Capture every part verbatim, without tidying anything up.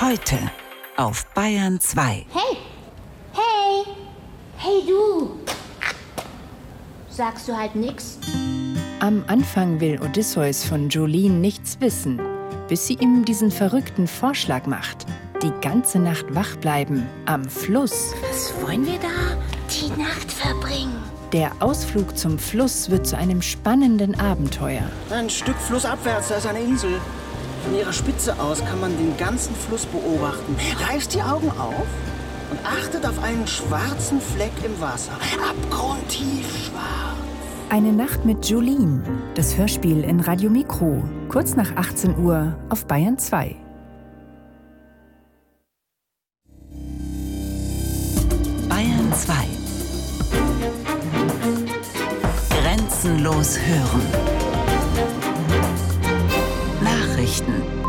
Heute auf Bayern zwei. Hey! Hey! Hey du! Sagst du halt nix? Am Anfang will Odysseus von Jolene nichts wissen, bis sie ihm diesen verrückten Vorschlag macht. Die ganze Nacht wach bleiben, am Fluss. Was wollen wir da die Nacht verbringen? Der Ausflug zum Fluss wird zu einem spannenden Abenteuer. Ein Stück flussabwärts, da ist eine Insel. Von ihrer Spitze aus kann man den ganzen Fluss beobachten. Reißt die Augen auf und achtet auf einen schwarzen Fleck im Wasser. Abgrundtief schwarz. Eine Nacht mit Jolene. Das Hörspiel in Radio Mikro. Kurz nach achtzehn Uhr auf Bayern zwei. Bayern zwei. Grenzenlos hören. Nachrichten.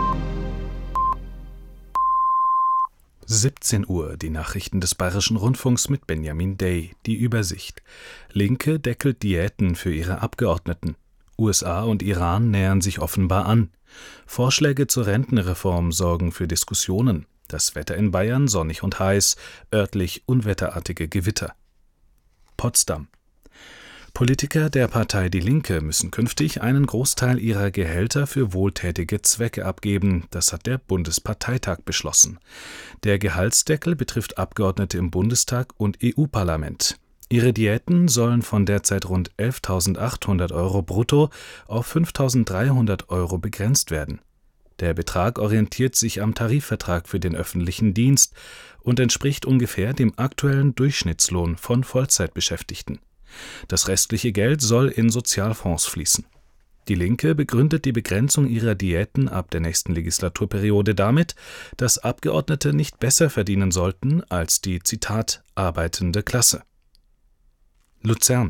siebzehn Uhr, die Nachrichten des Bayerischen Rundfunks mit Benjamin Day, die Übersicht. Linke deckelt Diäten für ihre Abgeordneten. U S A und Iran nähern sich offenbar an. Vorschläge zur Rentenreform sorgen für Diskussionen. Das Wetter in Bayern sonnig und heiß, örtlich unwetterartige Gewitter. Potsdam. Politiker der Partei Die Linke müssen künftig einen Großteil ihrer Gehälter für wohltätige Zwecke abgeben. Das hat der Bundesparteitag beschlossen. Der Gehaltsdeckel betrifft Abgeordnete im Bundestag und E U-Parlament. Ihre Diäten sollen von derzeit rund elftausendachthundert Euro brutto auf fünftausenddreihundert Euro begrenzt werden. Der Betrag orientiert sich am Tarifvertrag für den öffentlichen Dienst und entspricht ungefähr dem aktuellen Durchschnittslohn von Vollzeitbeschäftigten. Das restliche Geld soll in Sozialfonds fließen. Die Linke begründet die Begrenzung ihrer Diäten ab der nächsten Legislaturperiode damit, dass Abgeordnete nicht besser verdienen sollten als die, Zitat, arbeitende Klasse. Luzern.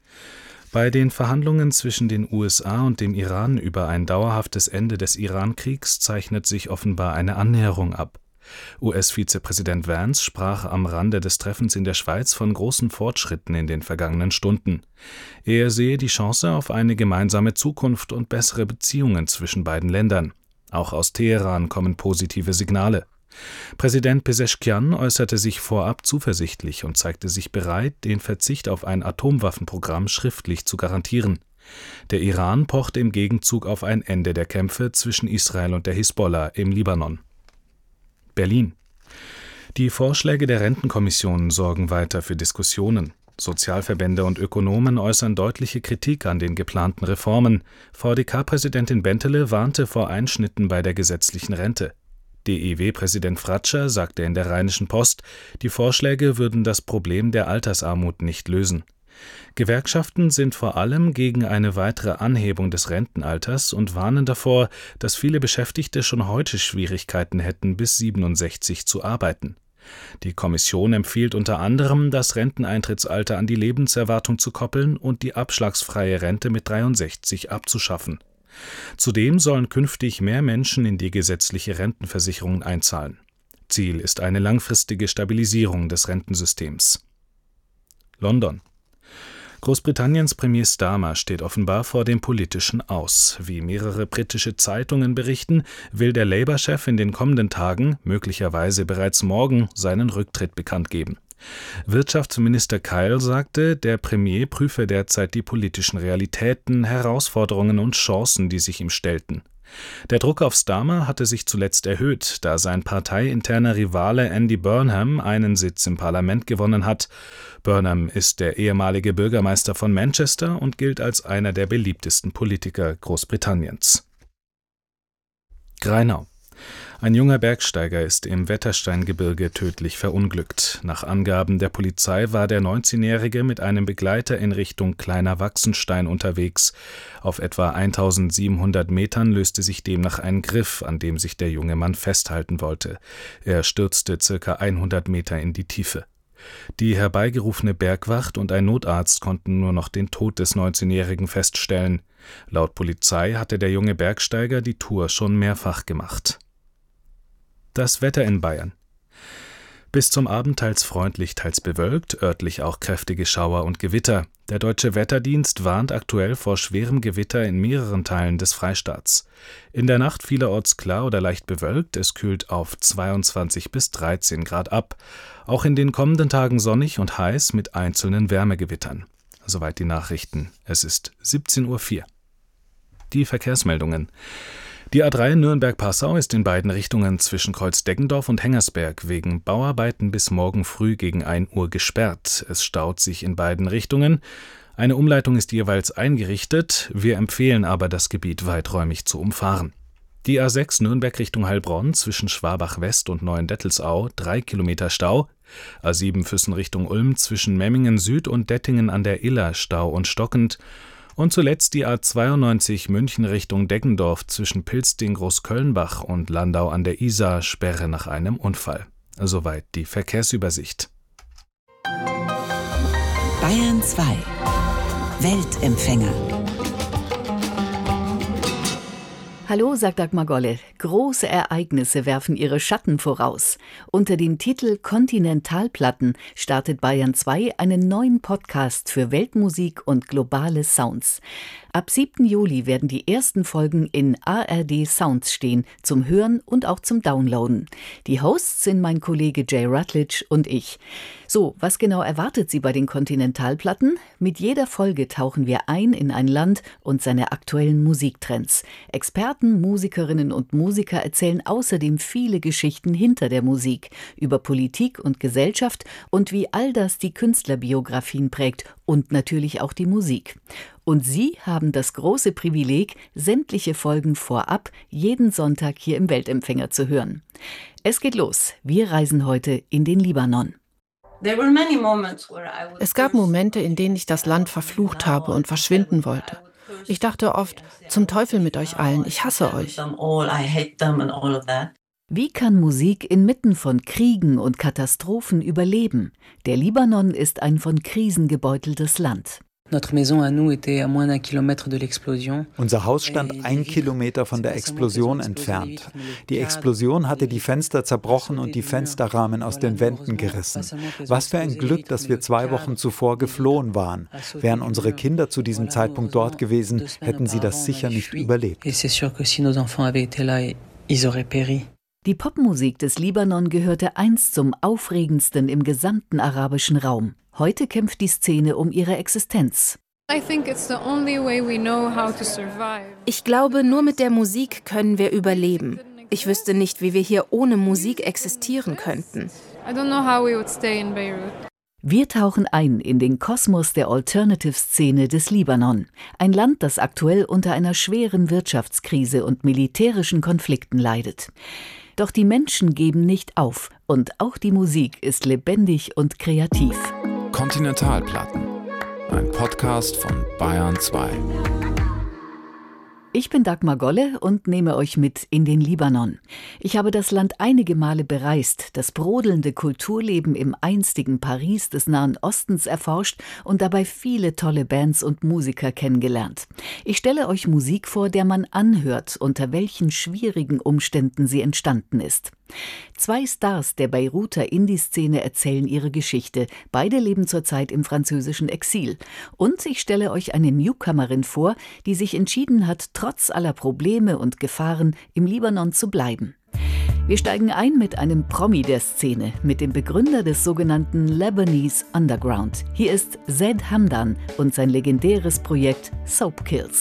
Bei den Verhandlungen zwischen den U S A und dem Iran über ein dauerhaftes Ende des Iran-Kriegs zeichnet sich offenbar eine Annäherung ab. U S-Vizepräsident Vance sprach am Rande des Treffens in der Schweiz von großen Fortschritten in den vergangenen Stunden. Er sehe die Chance auf eine gemeinsame Zukunft und bessere Beziehungen zwischen beiden Ländern. Auch aus Teheran kommen positive Signale. Präsident Pezeshkian äußerte sich vorab zuversichtlich und zeigte sich bereit, den Verzicht auf ein Atomwaffenprogramm schriftlich zu garantieren. Der Iran pochte im Gegenzug auf ein Ende der Kämpfe zwischen Israel und der Hisbollah im Libanon. Berlin. Die Vorschläge der Rentenkommission sorgen weiter für Diskussionen. Sozialverbände und Ökonomen äußern deutliche Kritik an den geplanten Reformen. V D K-Präsidentin Bentele warnte vor Einschnitten bei der gesetzlichen Rente. D E W-Präsident Fratscher sagte in der Rheinischen Post, die Vorschläge würden das Problem der Altersarmut nicht lösen. Gewerkschaften sind vor allem gegen eine weitere Anhebung des Rentenalters und warnen davor, dass viele Beschäftigte schon heute Schwierigkeiten hätten, bis siebenundsechzig zu arbeiten. Die Kommission empfiehlt unter anderem, das Renteneintrittsalter an die Lebenserwartung zu koppeln und die abschlagsfreie Rente mit dreiundsechzig abzuschaffen. Zudem sollen künftig mehr Menschen in die gesetzliche Rentenversicherung einzahlen. Ziel ist eine langfristige Stabilisierung des Rentensystems. London. Großbritanniens Premier Starmer steht offenbar vor dem politischen Aus. Wie mehrere britische Zeitungen berichten, will der Labour-Chef in den kommenden Tagen, möglicherweise bereits morgen, seinen Rücktritt bekannt geben. Wirtschaftsminister Kyle sagte, der Premier prüfe derzeit die politischen Realitäten, Herausforderungen und Chancen, die sich ihm stellten. Der Druck auf Starmer hatte sich zuletzt erhöht, da sein parteiinterner Rivale Andy Burnham einen Sitz im Parlament gewonnen hat. Burnham ist der ehemalige Bürgermeister von Manchester und gilt als einer der beliebtesten Politiker Großbritanniens. Greinau. Ein junger Bergsteiger ist im Wettersteingebirge tödlich verunglückt. Nach Angaben der Polizei war der neunzehnjährige mit einem Begleiter in Richtung Kleiner Wachsenstein unterwegs. Auf etwa eintausendsiebenhundert Metern löste sich demnach ein Griff, an dem sich der junge Mann festhalten wollte. Er stürzte circa hundert Meter in die Tiefe. Die herbeigerufene Bergwacht und ein Notarzt konnten nur noch den Tod des neunzehnjährigen feststellen. Laut Polizei hatte der junge Bergsteiger die Tour schon mehrfach gemacht. Das Wetter in Bayern. Bis zum Abend teils freundlich, teils bewölkt, örtlich auch kräftige Schauer und Gewitter. Der Deutsche Wetterdienst warnt aktuell vor schwerem Gewitter in mehreren Teilen des Freistaats. In der Nacht vielerorts klar oder leicht bewölkt, es kühlt auf zweiundzwanzig bis dreizehn Grad ab. Auch in den kommenden Tagen sonnig und heiß mit einzelnen Wärmegewittern. Soweit die Nachrichten. Es ist siebzehn Uhr vier. Die Verkehrsmeldungen. Die A drei Nürnberg-Passau ist in beiden Richtungen zwischen Kreuz-Deggendorf und Hengersberg wegen Bauarbeiten bis morgen früh gegen ein Uhr gesperrt. Es staut sich in beiden Richtungen. Eine Umleitung ist jeweils eingerichtet. Wir empfehlen aber, das Gebiet weiträumig zu umfahren. Die A sechs Nürnberg Richtung Heilbronn zwischen Schwabach-West und Neuendettelsau, drei Kilometer Stau. A sieben Füssen Richtung Ulm zwischen Memmingen Süd und Dettingen an der Iller, Stau und stockend. Und zuletzt die A zweiundneunzig München Richtung Deggendorf zwischen Pilsting Großkölnbach und Landau an der Isar, Sperre nach einem Unfall. Soweit die Verkehrsübersicht. Bayern zwei. Weltempfänger. Hallo, sagt Dagmar Golle. Große Ereignisse werfen ihre Schatten voraus. Unter dem Titel Kontinentalplatten startet Bayern zwei einen neuen Podcast für Weltmusik und globale Sounds. Ab siebten Juli werden die ersten Folgen in A R D Sounds stehen, zum Hören und auch zum Downloaden. Die Hosts sind mein Kollege Jay Rutledge und ich. So, was genau erwartet Sie bei den Kontinentalplatten? Mit jeder Folge tauchen wir ein in ein Land und seine aktuellen Musiktrends. Experten, Musikerinnen und Musiker erzählen außerdem viele Geschichten hinter der Musik, über Politik und Gesellschaft und wie all das die Künstlerbiografien prägt und natürlich auch die Musik. Und Sie haben das große Privileg, sämtliche Folgen vorab jeden Sonntag hier im Weltempfänger zu hören. Es geht los. Wir reisen heute in den Libanon. Es gab Momente, in denen ich das Land verflucht habe und verschwinden wollte. Ich dachte oft, zum Teufel mit euch allen, ich hasse euch. Wie kann Musik inmitten von Kriegen und Katastrophen überleben? Der Libanon ist ein von Krisen gebeuteltes Land. Unser Haus stand ein Kilometer von der Explosion entfernt. Die Explosion hatte die Fenster zerbrochen und die Fensterrahmen aus den Wänden gerissen. Was für ein Glück, dass wir zwei Wochen zuvor geflohen waren. Wären unsere Kinder zu diesem Zeitpunkt dort gewesen, hätten sie das sicher nicht überlebt. Die Popmusik des Libanon gehörte einst zum aufregendsten im gesamten arabischen Raum. Heute kämpft die Szene um ihre Existenz. Ich glaube, nur mit der Musik können wir überleben. Ich wüsste nicht, wie wir hier ohne Musik existieren könnten. Wir tauchen ein in den Kosmos der Alternative-Szene des Libanon. Ein Land, das aktuell unter einer schweren Wirtschaftskrise und militärischen Konflikten leidet. Doch die Menschen geben nicht auf und auch die Musik ist lebendig und kreativ. Kontinentalplatten, ein Podcast von Bayern zwei. Ich bin Dagmar Golle und nehme euch mit in den Libanon. Ich habe das Land einige Male bereist, das brodelnde Kulturleben im einstigen Paris des Nahen Ostens erforscht und dabei viele tolle Bands und Musiker kennengelernt. Ich stelle euch Musik vor, der man anhört, unter welchen schwierigen Umständen sie entstanden ist. Zwei Stars der Beiruter Indie-Szene erzählen ihre Geschichte. Beide leben zurzeit im französischen Exil. Und ich stelle euch eine Newcomerin vor, die sich entschieden hat, trotz aller Probleme und Gefahren im Libanon zu bleiben. Wir steigen ein mit einem Promi der Szene, mit dem Begründer des sogenannten Lebanese Underground. Hier ist Zed Hamdan und sein legendäres Projekt Soap Kills.